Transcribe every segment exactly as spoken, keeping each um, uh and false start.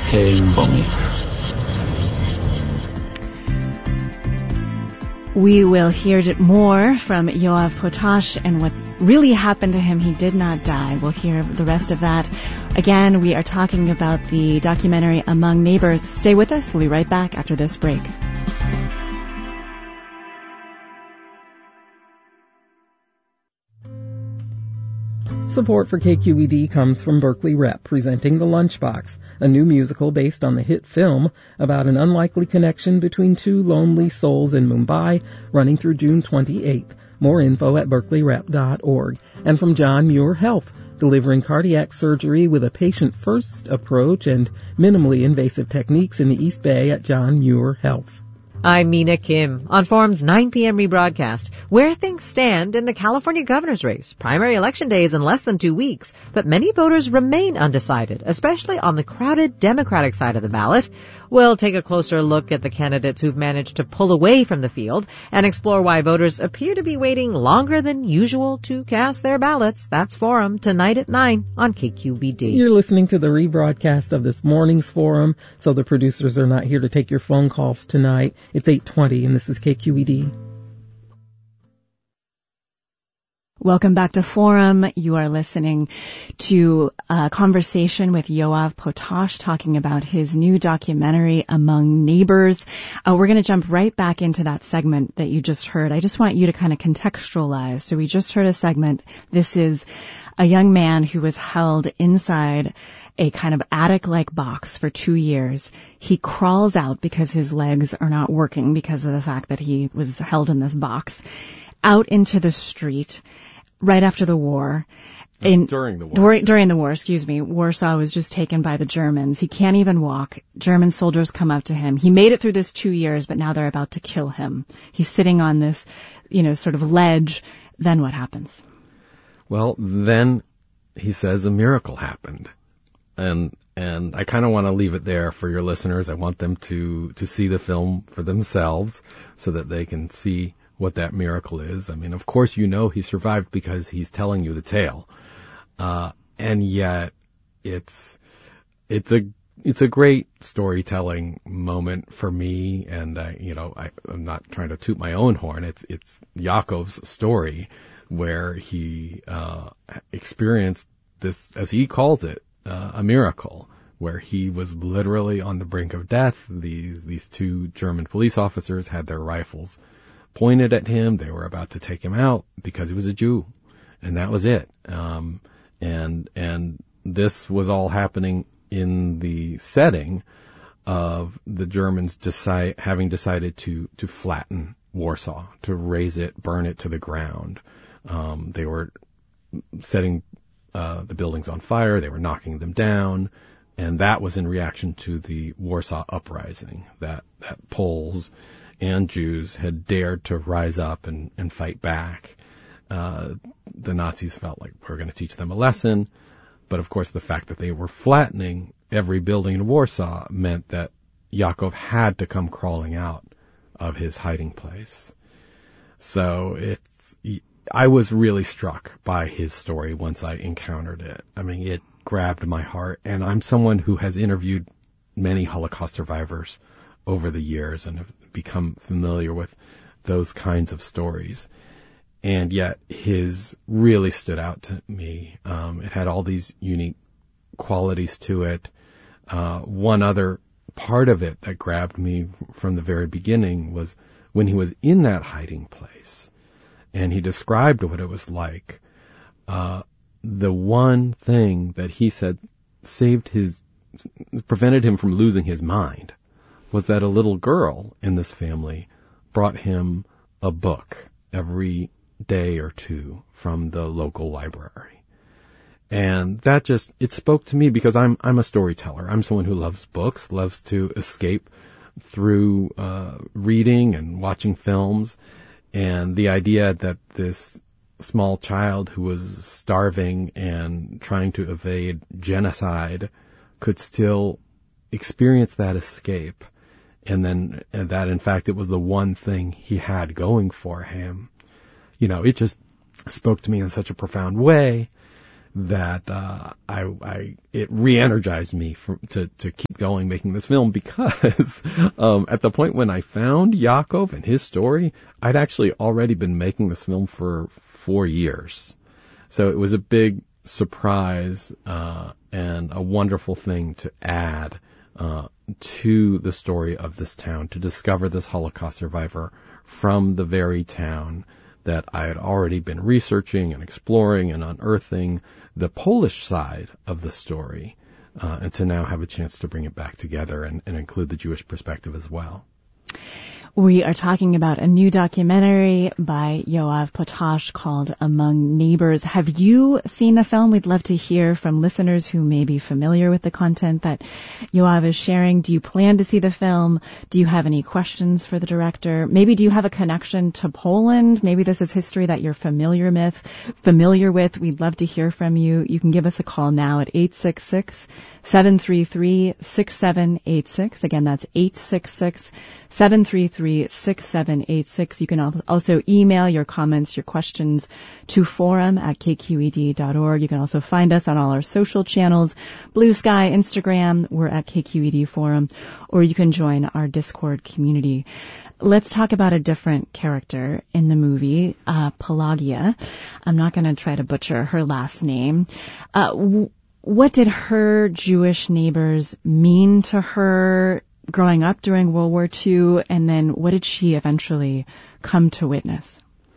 حیربامی. We will hear more from Yoav Potash and what really happened to him. He did not die. We'll hear the rest of that. Again, we are talking about the documentary Among Neighbors. Stay with us. We'll be right back after this break. Support for K Q E D comes from Berkeley Rep, presenting The Lunchbox, a new musical based on the hit film about an unlikely connection between two lonely souls in Mumbai, running through June twenty-eighth. More info at berkeley rep dot org. And from John Muir Health, delivering cardiac surgery with a patient-first approach and minimally invasive techniques in the East Bay at John Muir Health. I'm Mina Kim on Forum's nine p.m. rebroadcast. Where things stand in the California governor's race. Primary election day is in less than two weeks, but many voters remain undecided, especially on the crowded Democratic side of the ballot. We'll take a closer look at the candidates who've managed to pull away from the field and explore why voters appear to be waiting longer than usual to cast their ballots. That's Forum tonight at nine on K Q B D. You're listening to the rebroadcast of this morning's Forum, so the producers are not here to take your phone calls tonight. It's eight twenty, and this is K Q E D. Welcome back to Forum. You are listening to a conversation with Yoav Potash talking about his new documentary, Among Neighbors. Uh, we're going to jump right back into that segment that you just heard. I just want you to kind of contextualize. So we just heard a segment. This is a young man who was held inside a kind of attic-like box for two years. He crawls out because his legs are not working because of the fact that he was held in this box, out into the street right after the war. In, during the war. During, during the war, excuse me. Warsaw was just taken by the Germans. He can't even walk. German soldiers come up to him. He made it through this two years, but now they're about to kill him. He's sitting on this, you know, sort of ledge. Then what happens? Well, then he says a miracle happened. And and I kind of want to leave it there for your listeners. I want them to, to see the film for themselves so that they can see what that miracle is. I mean, of course, you know he survived because he's telling you the tale. Uh, and yet it's, it's a, it's a great storytelling moment for me. And I, you know, I, I'm not trying to toot my own horn. It's, it's Yaakov's story where he, uh, experienced this, as he calls it, uh, a miracle where he was literally on the brink of death. These, these two German police officers had their rifles pointed at him. They were about to take him out because he was a Jew, and that was it. Um, and and this was all happening in the setting of the Germans decide having decided to to flatten Warsaw, to raze it, burn it to the ground. Um, they were setting uh, the buildings on fire. They were knocking them down, and that was in reaction to the Warsaw Uprising that that Poles and Jews had dared to rise up and, and fight back. Uh, the Nazis felt like we're going to teach them a lesson. But of course, the fact that they were flattening every building in Warsaw meant that Yaakov had to come crawling out of his hiding place. So it's, I was really struck by his story once I encountered it. I mean, it grabbed my heart, and I'm someone who has interviewed many Holocaust survivors over the years and have become familiar with those kinds of stories. And yet his really stood out to me. Um, it had all these unique qualities to it. Uh, one other part of it that grabbed me from the very beginning was when he was in that hiding place and he described what it was like. Uh, the one thing that he said saved his, prevented him from losing his mind was that a little girl in this family brought him a book every day or two from the local library. And that just, it spoke to me because I'm, I'm a storyteller. I'm someone who loves books, loves to escape through, uh, reading and watching films. And the idea that this small child who was starving and trying to evade genocide could still experience that escape. And then and that, in fact, it was the one thing he had going for him. You know, it just spoke to me in such a profound way. that uh, I, I it re-energized me for, to to keep going making this film, because um, at the point when I found Yaakov and his story, I'd actually already been making this film for four years. So it was a big surprise uh, and a wonderful thing to add uh, to the story of this town, to discover this Holocaust survivor from the very town that I had already been researching and exploring and unearthing the Polish side of the story, uh, and to now have a chance to bring it back together and, and include the Jewish perspective as well. We are talking about a new documentary by Yoav Potash called Among Neighbors. Have you seen the film? We'd love to hear from listeners who may be familiar with the content that Yoav is sharing. Do you plan to see the film? Do you have any questions for the director? Maybe do you have a connection to Poland? Maybe this is history that you're familiar with. Familiar with. We'd love to hear from you. You can give us a call now at eight six six, seven three three, six seven eight six. Again, that's eight six six, seven three three, six seven eight six. You can also email your comments, your questions to forum at k q e d dot org. You can also find us on all our social channels, Blue Sky, Instagram, we're at K Q E D Forum, or you can join our Discord community. Let's talk about a different character in the movie, uh, Pelagia. I'm not going to try to butcher her last name. Uh, w- what did her Jewish neighbors mean to her growing up during World War Two, and then what did she eventually come to witness?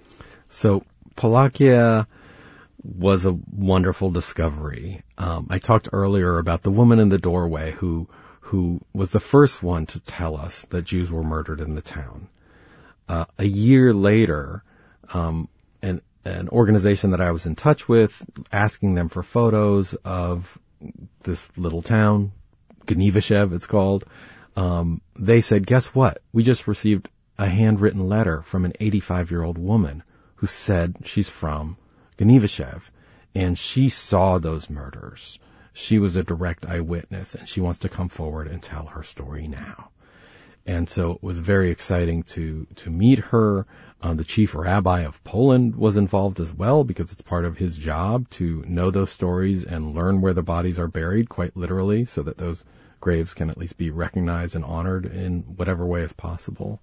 So Pelagia was a wonderful discovery. Um, I talked earlier about the woman in the doorway who who was the first one to tell us that Jews were murdered in the town. Uh, a year later, um, an an organization that I was in touch with, asking them for photos of this little town, Gnivoshev it's called. Um, they said, guess what? We just received a handwritten letter from an eighty-five-year-old woman who said she's from Gnivoshev, and she saw those murders. She was a direct eyewitness, and she wants to come forward and tell her story now. And so it was very exciting to, to meet her. Um, the chief rabbi of Poland was involved as well, because it's part of his job to know those stories and learn where the bodies are buried, quite literally, so that those graves can at least be recognized and honored in whatever way is possible.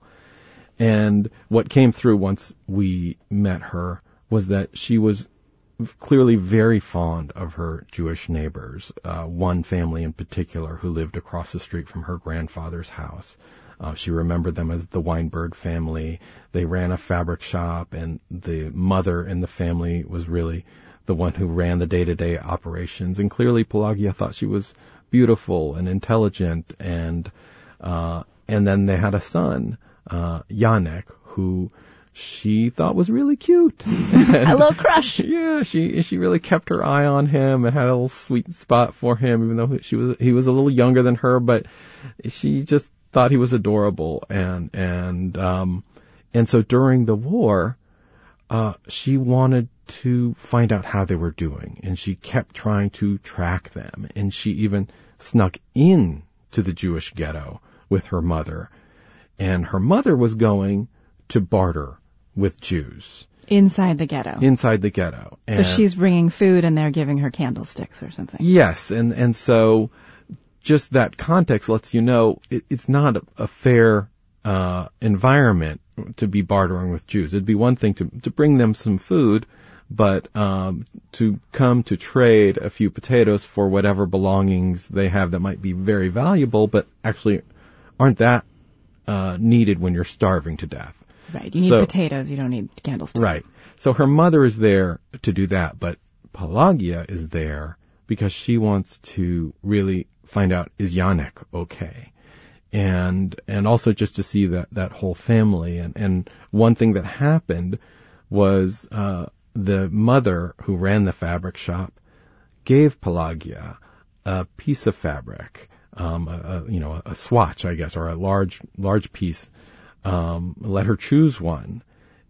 And what came through once we met her was that she was clearly very fond of her Jewish neighbors, uh, one family in particular who lived across the street from her grandfather's house. Uh, she remembered them as the Weinberg family. They ran a fabric shop, and the mother in the family was really the one who ran the day-to-day operations. And clearly Pelagia thought she was beautiful and intelligent, and uh and then they had a son, uh Janek, who she thought was really cute. A little crush. Yeah, she she really kept her eye on him and had a little sweet spot for him, even though she was he was a little younger than her, but she just thought he was adorable. And and um and so during the war, uh she wanted to find out how they were doing, and she kept trying to track them, and she even snuck in to the Jewish ghetto with her mother, and her mother was going to barter with Jews inside the ghetto. Inside the ghetto. And so she's bringing food, and they're giving her candlesticks or something. Yes, and and so just that context lets you know it, it's not a, a fair uh environment to be bartering with Jews. It'd be one thing to to bring them some food, but um to come to trade a few potatoes for whatever belongings they have that might be very valuable, but actually aren't that uh needed when you're starving to death. Right. You need so, potatoes. You don't need candlesticks. Right. So her mother is there to do that, but Pelagia is there because she wants to really find out, is Janek okay? And and also just to see that, that whole family. And, and one thing that happened was uh the mother who ran the fabric shop gave Pelagia a piece of fabric, um, a, a, you know, a swatch, I guess, or a large large piece. Um, let her choose one.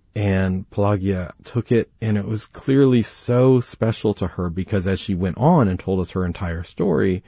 And Pelagia took it, and it was clearly so special to her because as she went on and told us her entire story,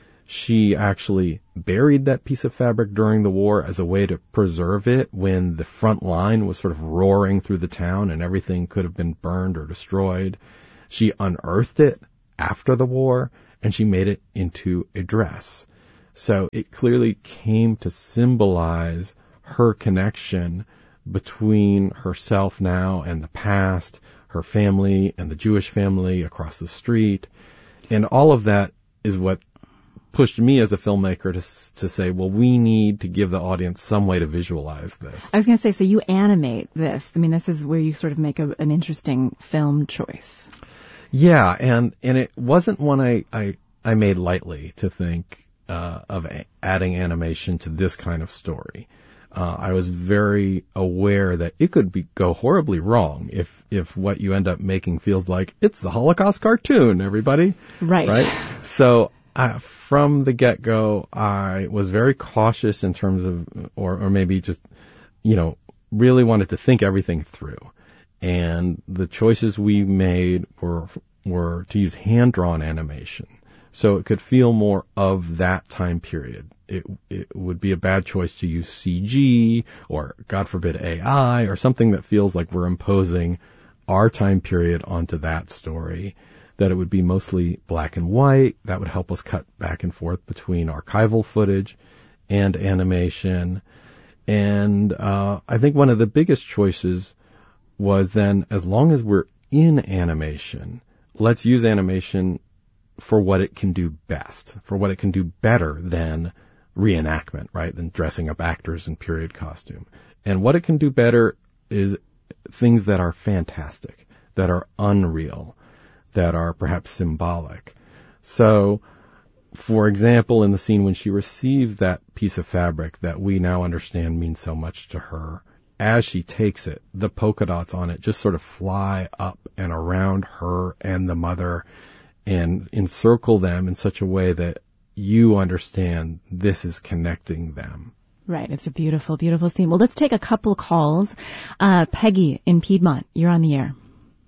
she actually buried that piece of fabric during the war as a way to preserve it when the front line was sort of roaring through the town and everything could have been burned or destroyed. She unearthed it after the war, and she made it into a dress. So it clearly came to symbolize her connection between herself now and the past, her family and the Jewish family across the street. And all of that is what pushed me as a filmmaker to to say, well, we need to give the audience some way to visualize this. I was going to say, so you animate this. I mean, this is where you sort of make a, an interesting film choice. Yeah, and, and it wasn't one I, I, I made lightly to think uh, of a- adding animation to this kind of story. Uh, I was very aware that it could be, go horribly wrong if, if what you end up making feels like it's a Holocaust cartoon, everybody. Right. Right? So uh, from the get-go, I was very cautious in terms of, or, or maybe just, you know, really wanted to think everything through. And the choices we made were, were to use hand-drawn animation. So it could feel more of that time period. It, it would be a bad choice to use C G or, God forbid, A I or something that feels like we're imposing our time period onto that story, that it would be mostly black and white. That would help us cut back and forth between archival footage and animation. And uh, I think one of the biggest choices was then, as long as we're in animation, let's use animation for what it can do best, for what it can do better than reenactment, right, than dressing up actors in period costume. And what it can do better is things that are fantastic, that are unreal, that are perhaps symbolic. So, for example, in the scene when she receives that piece of fabric that we now understand means so much to her, as she takes it, the polka dots on it just sort of fly up and around her and the mother and encircle them in such a way that you understand this is connecting them. Right. It's a beautiful, beautiful scene. Well, let's take a couple calls. Uh, Peggy in Piedmont, you're on the air.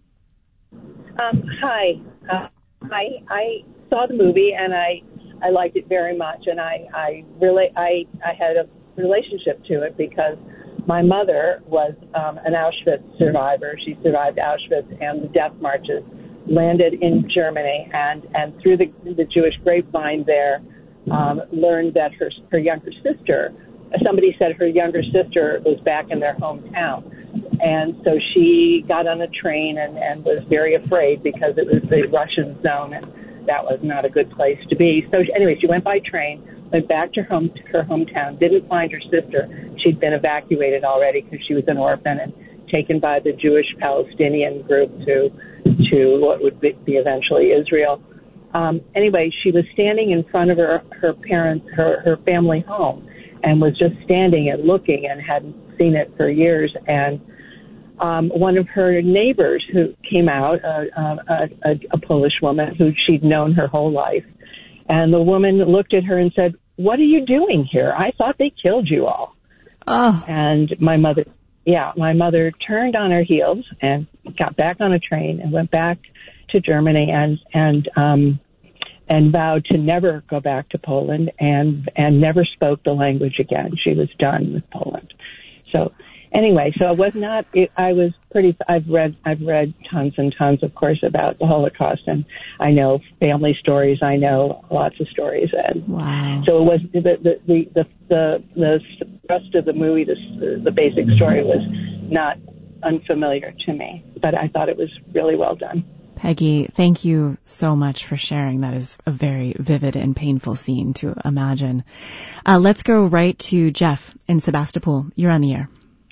Um, hi. Uh, I I saw the movie and I I liked it very much, and I I really I I had a relationship to it because my mother was um, an Auschwitz survivor. She survived Auschwitz and the death marches, landed in Germany, and, and through the, the Jewish grapevine there, um, learned that her her younger sister, somebody said her younger sister was back in their hometown. And so she got on a train and, and was very afraid because it was the Russian zone, and that was not a good place to be. So anyway, she went by train, went back to, home, to her hometown, didn't find her sister. She'd been evacuated already because she was an orphan and taken by the Jewish Palestinian group to to what would be, be eventually Israel. Um, anyway, she was standing in front of her, her parents, her, her family home, and was just standing and looking and hadn't seen it for years. And um, one of her neighbors who came out, uh, uh, a, a Polish woman who she'd known her whole life, and the woman looked at her and said, "What are you doing here? I thought they killed you all." Oh. And my mother, yeah, my mother turned on her heels and got back on a train and went back to Germany and, and, um, and vowed to never go back to Poland and, and never spoke the language again. She was done with Poland. So anyway, so it was not, it, I was pretty, I've read, I've read tons and tons, of course, about the Holocaust, and I know family stories. I know lots of stories. And wow. So it was the, the, the, the, the, the rest of the movie, the, the basic story was not unfamiliar to me, but I thought it was really well done. Peggy, thank you so much for sharing. That is a very vivid and painful scene to imagine. Uh, let's go right to Jeff in Sebastopol. You're on the air.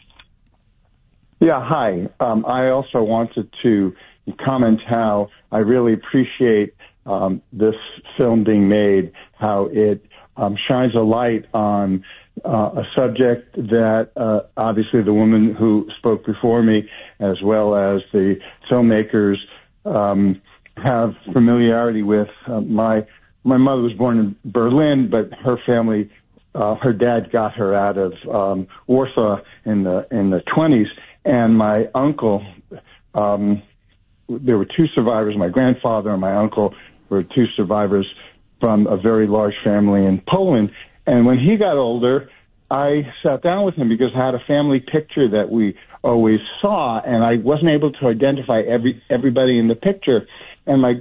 Yeah, hi. Um, I also wanted to comment how I really appreciate um, this film being made, how it um, shines a light on uh, a subject that uh, obviously the woman who spoke before me, as well as the filmmakers, um, have familiarity with. Uh, my my mother was born in Berlin, but her family, uh, her dad got her out of um, Warsaw in the in the twenties. And my uncle, um, there were two survivors. My grandfather and my uncle were two survivors from a very large family in Poland. And when he got older, I sat down with him because I had a family picture that we always saw, and I wasn't able to identify every everybody in the picture. And my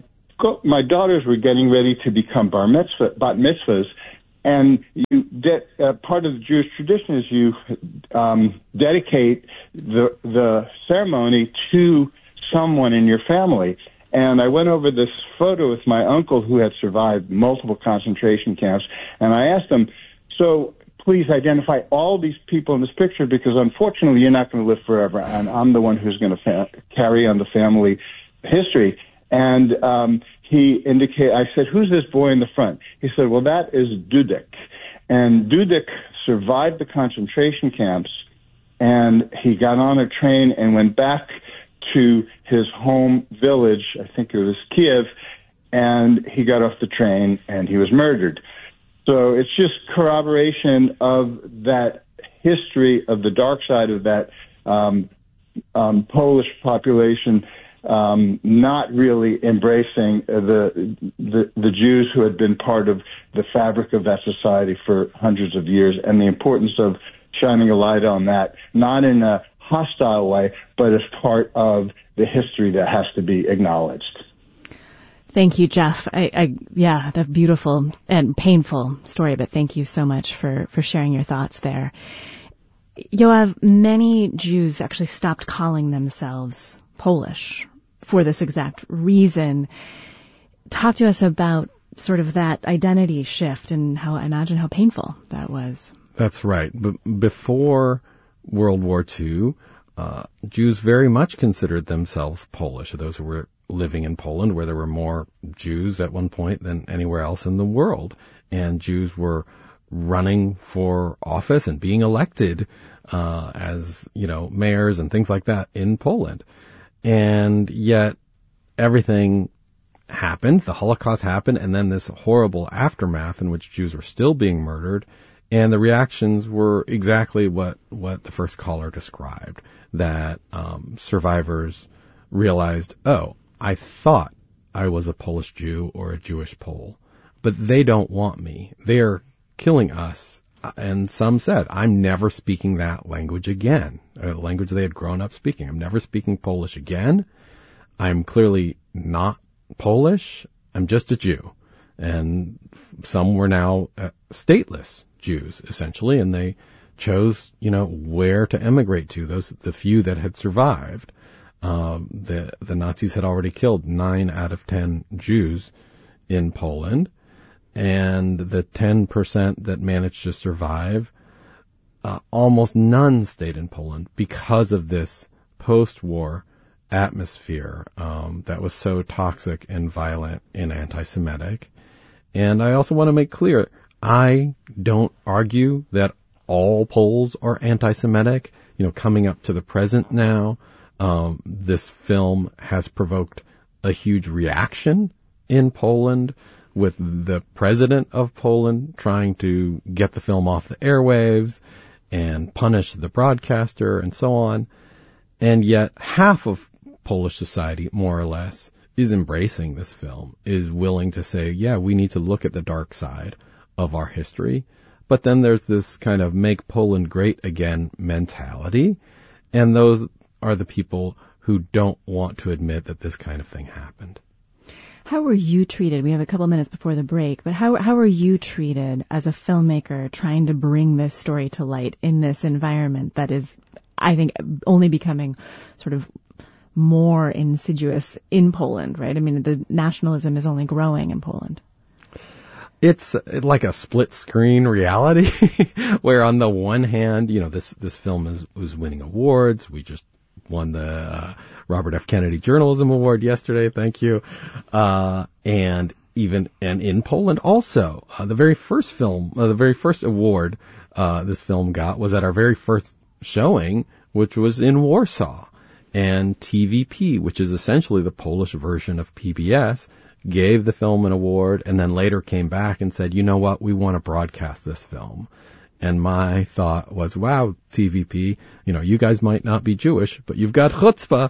go, my daughters were getting ready to become bar mitzvah, bat mitzvahs, and you de- uh, part of the Jewish tradition is you um, dedicate the the ceremony to someone in your family. And I went over this photo with my uncle who had survived multiple concentration camps, and I asked him, so please identify all these people in this picture, because unfortunately you're not going to live forever, and I'm the one who's going to fa- carry on the family history. And um, he indicated, I said, who's this boy in the front? He said, well, that is Dudek. And Dudek survived the concentration camps, and he got on a train and went back to his home village, I think it was Kiev, and he got off the train and he was murdered. So it's just corroboration of that history of the dark side of that um, um, Polish population um, not really embracing the, the the Jews who had been part of the fabric of that society for hundreds of years, and the importance of shining a light on that, not in a hostile way, but as part of the history that has to be acknowledged. Thank you, Jeff. I, I, yeah, the beautiful and painful story, but thank you so much for, for sharing your thoughts there. Yoav, many Jews actually stopped calling themselves Polish for this exact reason. Talk to us about sort of that identity shift and how, I imagine how painful that was. That's right. B- before World War Two, uh, Jews very much considered themselves Polish, those who were living in Poland, where there were more Jews at one point than anywhere else in the world. And Jews were running for office and being elected uh, as, you know, mayors and things like that in Poland. And yet everything happened, the Holocaust happened, and then this horrible aftermath in which Jews were still being murdered. And the reactions were exactly what, what the first caller described, that um, survivors realized, oh, I thought I was a Polish Jew or a Jewish Pole, but they don't want me. They're killing us. And some said, I'm never speaking that language again, a language they had grown up speaking. I'm never speaking Polish again. I'm clearly not Polish. I'm just a Jew. And some were now uh, stateless Jews, essentially, and they chose, you know, where to emigrate to. Those, the few that had survived. Um, the, the Nazis had already killed nine out of ten Jews in Poland, and the ten percent that managed to survive, uh, almost none stayed in Poland because of this post-war atmosphere, um, that was so toxic and violent and anti-Semitic. And I also want to make clear, I don't argue that all Poles are anti-Semitic. You know, coming up to the present now, um, this film has provoked a huge reaction in Poland, with the president of Poland trying to get the film off the airwaves and punish the broadcaster and so on. And yet half of Polish society, more or less, is embracing this film, is willing to say, yeah, we need to look at the dark side of our history. But then there's this kind of make Poland great again mentality, and those are the people who don't want to admit that this kind of thing happened. How were you treated? We have a couple minutes before the break, but how how were you treated as a filmmaker trying to bring this story to light in this environment that is, I think, only becoming sort of more insidious in Poland, right? I mean, the nationalism is only growing in Poland. It's like a split screen reality where on the one hand, you know, this, this film is, was winning awards. We just won the uh, Robert F. Kennedy Journalism Award yesterday. Thank you. Uh, and even, and in Poland also, uh, the very first film, uh, the very first award, uh, this film got was at our very first showing, which was in Warsaw. And T V P, which is essentially the Polish version of P B S, gave the film an award and then later came back and said, you know what, we want to broadcast this film. And my thought was, wow, T V P, you know, you guys might not be Jewish, but you've got chutzpah,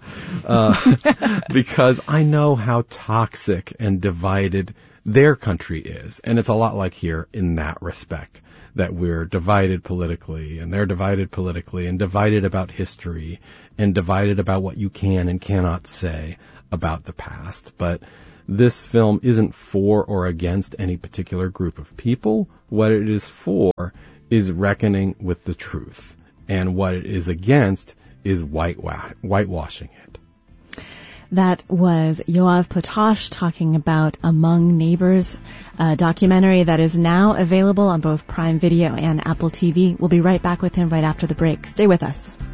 uh, because I know how toxic and divided their country is. And it's a lot like here in that respect, that we're divided politically and they're divided politically and divided about history and divided about what you can and cannot say about the past. But this film isn't for or against any particular group of people. What it is for is reckoning with the truth. And what it is against is whitewa- whitewashing it. That was Yoav Potash talking about Among Neighbors, a documentary that is now available on both Prime Video and Apple T V. We'll be right back with him right after the break. Stay with us.